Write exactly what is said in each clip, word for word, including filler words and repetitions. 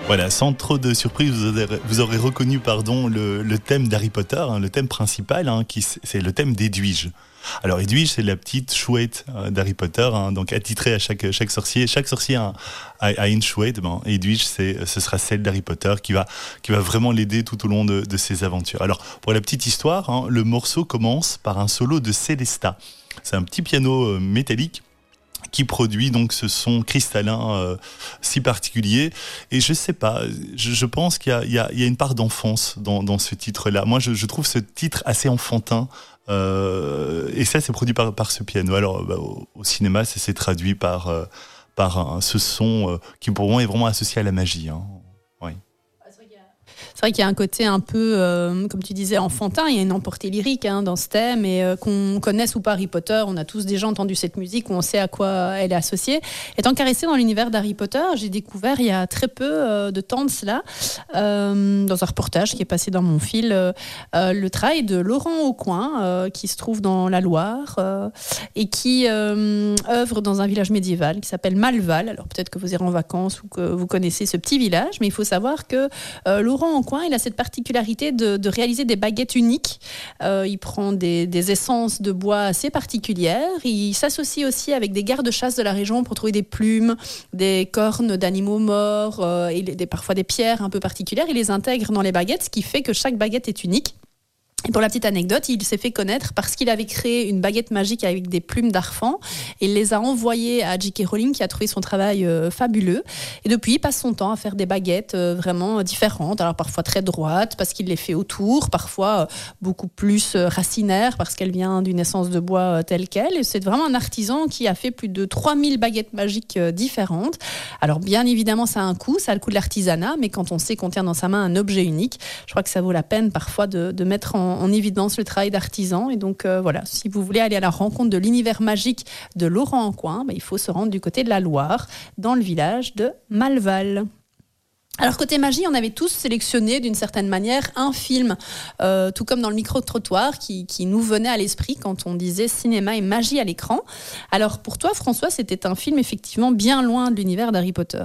Voilà, sans trop de surprise, vous aurez, vous aurez reconnu pardon, le, le thème d'Harry Potter, hein, le thème principal, hein, qui, c'est le thème d'Edwige. Alors Edwige, c'est la petite chouette euh, d'Harry Potter, hein, donc attitrée à chaque, chaque sorcier. Chaque sorcier a, a, a une chouette. Ben, Edwige, c'est, ce sera celle d'Harry Potter qui va, qui va vraiment l'aider tout au long de, de ses aventures. Alors, pour la petite histoire, hein, le morceau commence par un solo de Célesta. C'est un petit piano euh, métallique qui produit donc ce son cristallin euh, si particulier. Et je sais pas, je, je pense qu'il y a, il y a, il y a une part d'enfance dans, dans ce titre-là. Moi, je, je trouve ce titre assez enfantin. Euh, et ça, c'est produit par, par ce piano. Alors, bah, au, au cinéma, ça s'est traduit par, euh, par un, ce son euh, qui, pour moi, est vraiment associé à la magie. Hein. Oui. C'est vrai qu'il y a un côté un peu, euh, comme tu disais, enfantin. Il y a une emportée lyrique hein, dans ce thème. Et euh, qu'on connaisse ou pas Harry Potter, on a tous déjà entendu cette musique, où on sait à quoi elle est associée. Étant caressée dans l'univers d'Harry Potter, j'ai découvert il y a très peu euh, de temps de cela, euh, dans un reportage qui est passé dans mon fil, euh, euh, le travail de Laurent Aucoin, euh, qui se trouve dans la Loire, euh, et qui euh, œuvre dans un village médiéval qui s'appelle Malval. Alors peut-être que vous irez en vacances ou que vous connaissez ce petit village, mais il faut savoir que euh, Laurent Aucoin, il a cette particularité de, de réaliser des baguettes uniques. Euh, il prend des, des essences de bois assez particulières. Il s'associe aussi avec des gardes-chasse de la région pour trouver des plumes, des cornes d'animaux morts euh, et des, parfois des pierres un peu particulières. Il les intègre dans les baguettes, ce qui fait que chaque baguette est unique. Et pour la petite anecdote, il s'est fait connaître parce qu'il avait créé une baguette magique avec des plumes d'arfan et il les a envoyées à J K Rowling qui a trouvé son travail euh, fabuleux. Et depuis, il passe son temps à faire des baguettes euh, vraiment différentes, alors parfois très droites parce qu'il les fait autour, parfois euh, beaucoup plus euh, racinaires parce qu'elle vient d'une essence de bois euh, telle qu'elle. Et c'est vraiment un artisan qui a fait plus de trois mille baguettes magiques euh, différentes. Alors bien évidemment, ça a un coût, ça a le coût de l'artisanat, mais quand on sait qu'on tient dans sa main un objet unique, je crois que ça vaut la peine parfois de, de mettre en en évidence le travail d'artisan. Et donc euh, voilà, si vous voulez aller à la rencontre de l'univers magique de Laurent Aucoin, bah, il faut se rendre du côté de la Loire, dans le village de Malval. Alors côté magie, on avait tous sélectionné d'une certaine manière un film, euh, tout comme dans le micro-trottoir, qui, qui nous venait à l'esprit quand on disait cinéma et magie à l'écran. Alors pour toi, François, c'était un film effectivement bien loin de l'univers d'Harry Potter.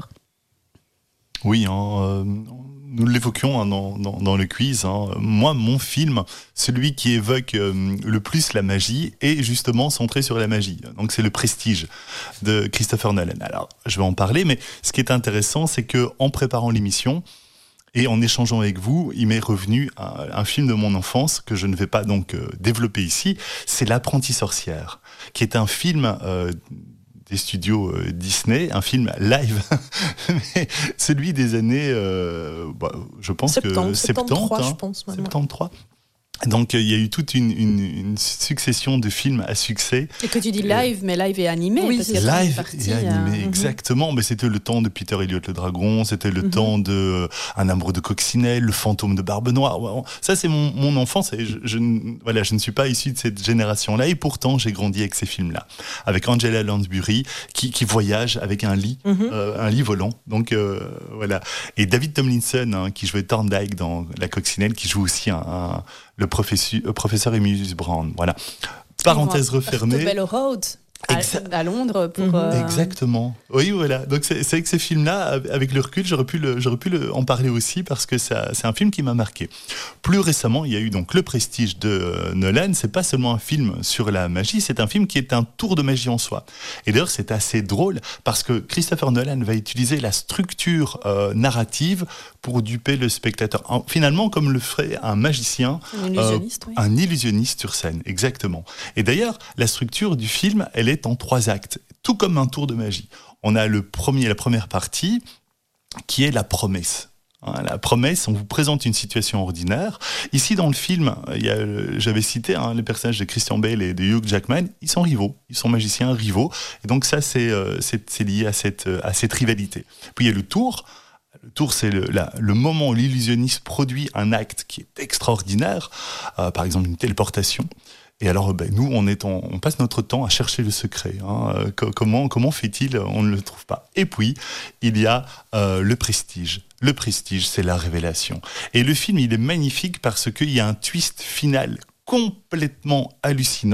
Oui, hein, euh, nous l'évoquions hein, dans, dans, dans le quiz. Hein. Moi, mon film, celui qui évoque euh, le plus la magie, est justement centré sur la magie. Donc, c'est Le Prestige de Christopher Nolan. Alors, je vais en parler, mais ce qui est intéressant, c'est qu'en préparant l'émission et en échangeant avec vous, il m'est revenu un, un film de mon enfance que je ne vais pas donc euh, développer ici. C'est L'Apprentie sorcière, qui est un film Euh, des studios euh, Disney, un film live, mais celui des années, euh, bah, je pense septante, que soixante-treize, hein, je pense. Maintenant. soixante-treize. Donc, euh, il y a eu toute une, une, une succession de films à succès. Et que tu dis live, euh, mais live et animé. Oui, parce live qu'il y a une partie, et animé, euh... exactement. Mais c'était le temps de Peter Elliot le Dragon, c'était le mm-hmm. temps de euh, Un amoureux de Coccinelle, Le fantôme de Barbe Noire. Ça, c'est mon, mon enfance. Et je, je, voilà, je ne suis pas issu de cette génération-là. Et pourtant, j'ai grandi avec ces films-là. Avec Angela Lansbury, qui, qui voyage avec un lit, mm-hmm. euh, un lit volant. Donc, euh, voilà. Et David Tomlinson, hein, qui jouait Thorndyke dans La Coccinelle, qui joue aussi un... un le professeur, euh, professeur Emilius Brown. Voilà. Parenthèse refermée. Portobello Road. À, Exa- à Londres pour mmh. euh... exactement. Oui, voilà. Donc c'est, c'est avec ces films-là, avec le recul, j'aurais pu le, j'aurais pu le, en parler aussi parce que ça, c'est un film qui m'a marqué. Plus récemment, il y a eu donc Le Prestige de euh, Nolan. C'est pas seulement un film sur la magie, c'est un film qui est un tour de magie en soi. Et d'ailleurs, c'est assez drôle parce que Christopher Nolan va utiliser la structure euh, narrative pour duper le spectateur. En, finalement, comme le ferait un magicien, un illusionniste, euh, oui. un illusionniste sur scène, exactement. Et d'ailleurs, la structure du film, elle est en trois actes, tout comme un tour de magie. On a le premier, la première partie, qui est la promesse. Hein, la promesse, on vous présente une situation ordinaire. Ici, dans le film, il y a, j'avais cité hein, les personnages de Christian Bale et de Hugh Jackman, ils sont rivaux, ils sont magiciens rivaux. Et donc ça, c'est, euh, c'est, c'est lié à cette, à cette rivalité. Puis il y a le tour. Le tour, c'est le, la, le moment où l'illusionniste produit un acte qui est extraordinaire, euh, par exemple une téléportation. Et alors, ben, nous, on, est en, on passe notre temps à chercher le secret. Hein. Euh, co- comment, comment fait-il ? On ne le trouve pas. Et puis, il y a euh, le prestige. Le prestige, c'est la révélation. Et le film, il est magnifique parce qu'il y a un twist final complètement hallucinant.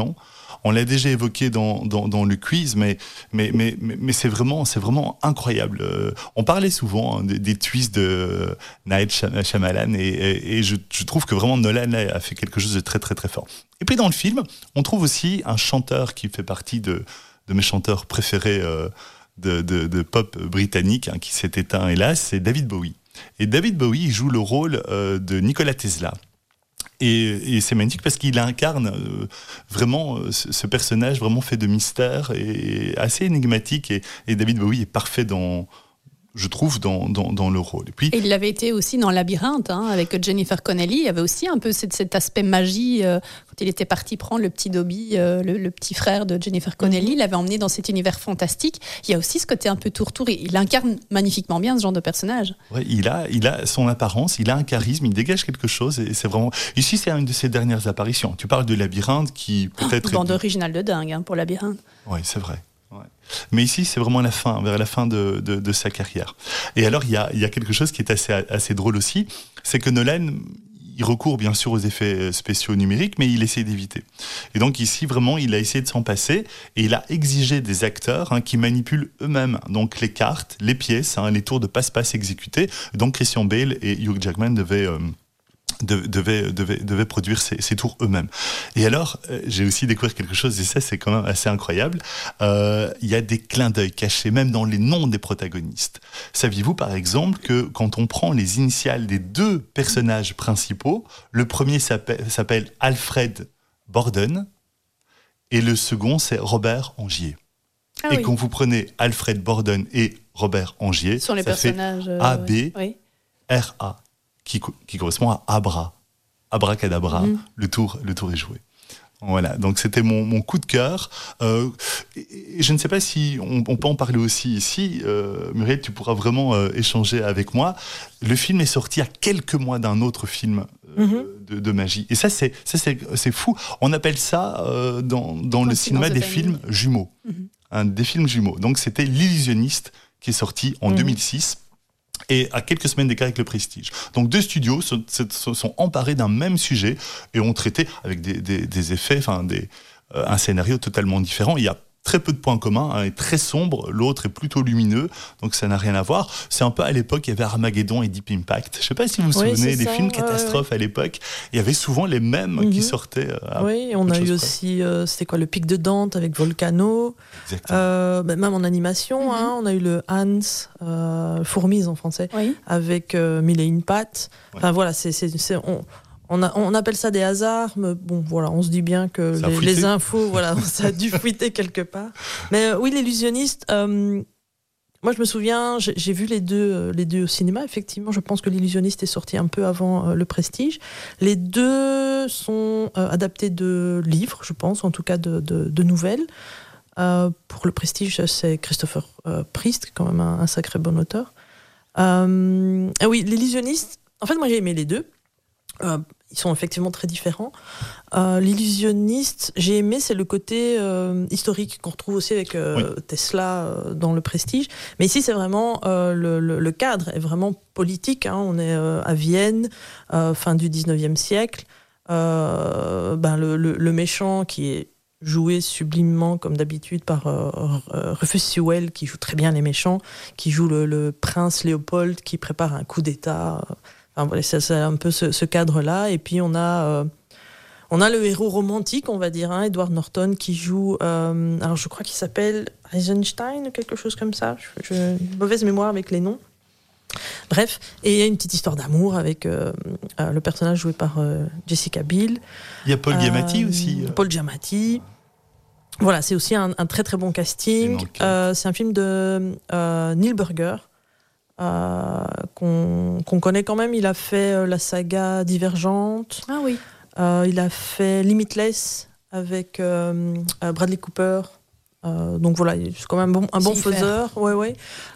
On l'a déjà évoqué dans, dans, dans le quiz, mais, mais, mais, mais, mais c'est, vraiment, c'est vraiment incroyable. Euh, on parlait souvent hein, des, des twists de Night Shyamalan, et, et, et je, je trouve que vraiment Nolan a fait quelque chose de très très très fort. Et puis dans le film, on trouve aussi un chanteur qui fait partie de, de mes chanteurs préférés euh, de, de, de pop britannique, hein, qui s'est éteint hélas, c'est David Bowie. Et David Bowie il joue le rôle euh, de Nikola Tesla. Et, et c'est magnifique parce qu'il incarne euh, vraiment euh, ce, ce personnage vraiment fait de mystère et assez énigmatique. Et, et David Bowie est parfait dans, je trouve, dans, dans, dans le rôle. Et puis, et il l'avait été aussi dans Labyrinthe, hein, avec Jennifer Connelly. Il y avait aussi un peu cet, cet aspect magie. Euh, quand il était parti prendre le petit Dobby, euh, le, le petit frère de Jennifer Connelly, mm-hmm. il l'avait emmené dans cet univers fantastique. Il y a aussi ce côté un peu tour-tour. Il incarne magnifiquement bien ce genre de personnage. Ouais, il a, il a son apparence, il a un charisme, il dégage quelque chose. Et c'est vraiment. Ici, c'est une de ses dernières apparitions. Tu parles de Labyrinthe qui peut-être. Oh, bande originale de dingue hein, pour Labyrinthe. Oui, c'est vrai. Ouais. Mais ici, c'est vraiment la fin, vers la fin de, de, de sa carrière. Et alors, il y a, il y a quelque chose qui est assez, assez drôle aussi, c'est que Nolan, il recourt bien sûr aux effets spéciaux numériques, mais il essaie d'éviter. Et donc ici, vraiment, il a essayé de s'en passer, et il a exigé des acteurs hein, qui manipulent eux-mêmes donc les cartes, les pièces, hein, les tours de passe-passe exécutés. Donc Christian Bale et Hugh Jackman devaient... Euh, devaient devait, devait produire ces, ces tours eux-mêmes. Et alors, euh, j'ai aussi découvert quelque chose, et ça, c'est quand même assez incroyable. Euh, il y a des clins d'œil cachés, même dans les noms des protagonistes. Saviez-vous, par exemple, que quand on prend les initiales des deux personnages principaux, le premier s'appelle, s'appelle Alfred Borden, et le second, c'est Robert Angier. Ah, et oui. Quand vous prenez Alfred Borden et Robert Angier, sur les ça personnages, fait A B oui. R A. Qui, qui correspond à Abra, Abracadabra, mmh. le tour, le tour est joué. Voilà, donc c'était mon, mon coup de cœur. Euh, et, et je ne sais pas si on, on peut en parler aussi ici. Euh, Muriel, tu pourras vraiment euh, échanger avec moi. Le film est sorti à quelques mois d'un autre film euh, mmh. de, de magie. Et ça, c'est, ça c'est, c'est fou. On appelle ça euh, dans, dans le cinéma des films jumeaux. Mmh. Hein, des films jumeaux. Donc c'était L'Illusionniste qui est sorti en mmh. deux mille six. Et à quelques semaines d'écart avec Le Prestige. Donc deux studios se, se, se sont emparés d'un même sujet et ont traité avec des, des, des effets, enfin des, euh, un scénario totalement différent. Il y a très peu de points communs, un est très sombre, l'autre est plutôt lumineux, donc ça n'a rien à voir. C'est un peu à l'époque, il y avait Armageddon et Deep Impact. Je ne sais pas si vous vous oui, souvenez des ça, films catastrophes ouais, ouais. à l'époque. Il y avait souvent les mêmes mm-hmm. qui sortaient. À oui, on a eu aussi, euh, c'était quoi, le Pic de Dante avec Volcano. Euh, même en animation, mm-hmm. hein, on a eu le Hans, euh, Fourmise en français, oui. avec euh, Mille et une pattes. Enfin ouais. voilà, c'est, c'est, c'est on, On, a, on appelle ça des hasards, mais bon, voilà, on se dit bien que les, les infos, voilà, ça a dû fuiter quelque part. Mais euh, oui, L'Illusionniste, euh, moi je me souviens, j'ai, j'ai vu les deux, euh, les deux au cinéma, effectivement, je pense que L'Illusionniste est sorti un peu avant euh, Le Prestige. Les deux sont euh, adaptés de livres, je pense, en tout cas de, de, de nouvelles. Euh, pour Le Prestige, c'est Christopher euh, Priest, quand même un, un sacré bon auteur. Euh, ah oui, L'Illusionniste, en fait, moi j'ai aimé les deux. Euh, ils sont effectivement très différents. Euh, L'Illusionniste, j'ai aimé, c'est le côté euh, historique qu'on retrouve aussi avec euh, oui. Tesla euh, dans Le Prestige. Mais ici, c'est vraiment euh, le, le, le cadre est vraiment politique. Hein. On est euh, à Vienne, euh, fin du dix-neuvième siècle. Euh, ben, le, le, le méchant qui est joué sublimement, comme d'habitude, par euh, Rufus Sewell, qui joue très bien les méchants, qui joue le, le prince Léopold, qui prépare un coup d'État. Enfin, voilà, c'est, c'est un peu ce, ce cadre-là. Et puis, on a, euh, on a le héros romantique, on va dire, hein, Edward Norton, qui joue... Euh, alors, je crois qu'il s'appelle Eisenstein ou quelque chose comme ça. Je, j'ai une mauvaise mémoire avec les noms. Bref, et il y a une petite histoire d'amour avec euh, euh, le personnage joué par euh, Jessica Biel. Il y a Paul euh, Giamatti aussi. Paul Giamatti. Voilà, c'est aussi un, un très très bon casting. Euh, c'est un film de euh, Neil Burger. Euh, qu'on, qu'on connaît quand même. Il a fait euh, la saga Divergente. Ah oui. Euh, il a fait Limitless avec euh, Bradley Cooper. Euh, donc voilà, c'est quand même un bon, un bon faiseur. Ouais, ouais.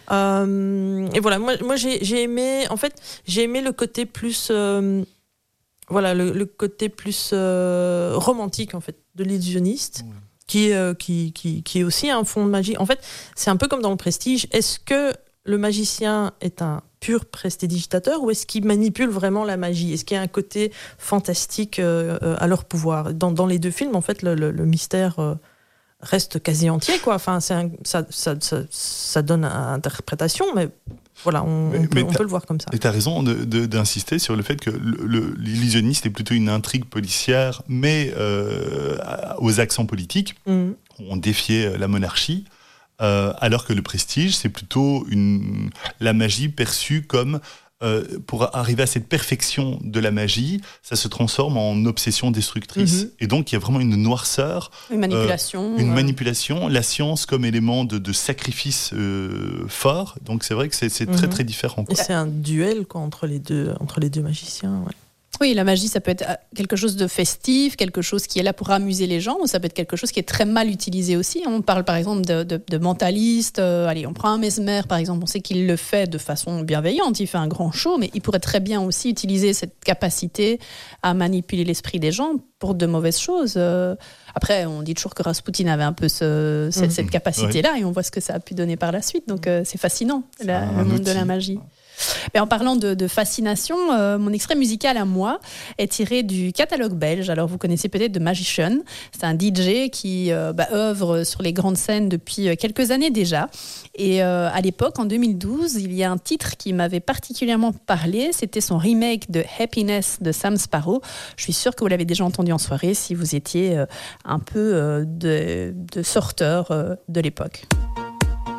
Euh, et voilà, moi, moi j'ai, j'ai aimé. En fait, j'ai aimé le côté plus. Euh, voilà, le, le côté plus euh, romantique en fait de L'Illusionniste. Ouais. Qui, euh, qui, qui, qui est aussi un fond de magie. En fait, c'est un peu comme dans Le Prestige. Est-ce que le magicien est un pur prestidigitateur ou est-ce qu'ils manipulent vraiment la magie? Est-ce qu'il y a un côté fantastique euh, euh, à leur pouvoir? Dans, dans les deux films, en fait, le, le, le mystère euh, reste quasi entier, quoi. Enfin, c'est un, ça, ça, ça, ça donne à interprétation, mais voilà, on, mais, on, peut, on peut le voir comme ça. Et tu as raison de, de, d'insister sur le fait que le, le, l'illusionniste est plutôt une intrigue policière, mais euh, aux accents politiques. Mmh. On défiait la monarchie. Euh, alors que le prestige, c'est plutôt une, la magie perçue comme, euh, pour arriver à cette perfection de la magie, ça se transforme en obsession destructrice. Mm-hmm. Et donc, il y a vraiment une noirceur. Une manipulation. Euh, une ouais. manipulation, la science comme élément de, de sacrifice euh, fort. Donc, c'est vrai que c'est, c'est mm-hmm. très, très différent. Et c'est un duel quoi, entre, les deux, entre les deux magiciens, ouais. Oui, la magie, ça peut être quelque chose de festif, quelque chose qui est là pour amuser les gens, ou ça peut être quelque chose qui est très mal utilisé aussi. On parle par exemple de, de, de mentalistes. Euh, allez, on prend un Mesmer, par exemple. On sait qu'il le fait de façon bienveillante. Il fait un grand show, mais il pourrait très bien aussi utiliser cette capacité à manipuler l'esprit des gens pour de mauvaises choses. Euh, après, on dit toujours que Rasputin avait un peu ce, cette, mmh. cette capacité-là, oui. Et on voit ce que ça a pu donner par la suite. Donc, euh, c'est fascinant, c'est la, le monde outil. de la magie. Mais en parlant de, de fascination, euh, mon extrait musical à moi est tiré du catalogue belge. Alors vous connaissez peut-être The Magician. C'est un D J qui euh, bah, œuvre sur les grandes scènes depuis quelques années déjà. Et euh, à l'époque, en deux mille douze, il y a un titre qui m'avait particulièrement parlé. C'était son remake de Happiness de Sam Sparro. Je suis sûre que vous l'avez déjà entendu en soirée si vous étiez euh, un peu euh, de, de sorteur euh, de l'époque.